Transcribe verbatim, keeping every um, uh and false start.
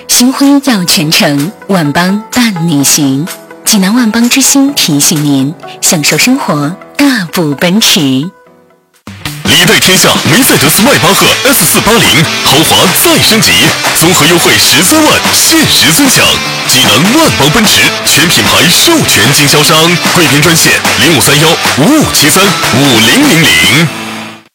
星辉耀全城，万邦伴你行。济南万邦之星提醒您：享受生活，大步奔驰。 礼对天下梅赛德斯迈巴赫 S 四八零豪华再升级，综合优惠十三万，限时尊享。济南万邦奔驰全品牌授权经销商，贵宾专线零五三幺五五七三五零零零。